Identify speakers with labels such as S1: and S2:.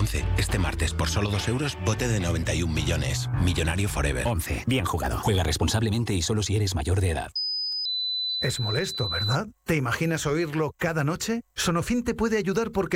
S1: 11. Este martes, por solo 2 euros, bote de 91 millones. Millonario Forever.
S2: 11. Bien jugado. Juega responsablemente y solo si eres mayor de edad.
S3: Es molesto, ¿verdad? ¿Te imaginas oírlo cada noche? Sonofin te puede ayudar porque